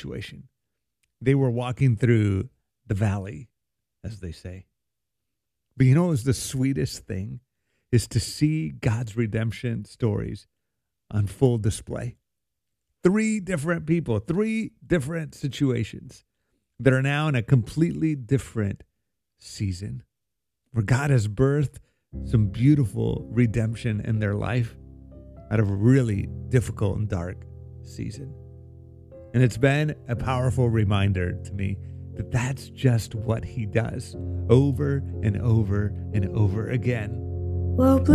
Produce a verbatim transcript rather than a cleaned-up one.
situation. They were walking through the valley, as they say. But you know what was the sweetest thing? Is to see God's redemption stories on full display. Three different people, three different situations that are now in a completely different season, where God has birthed some beautiful redemption in their life out of a really difficult and dark season. And it's been a powerful reminder to me that that's just what he does over and over and over again. Well,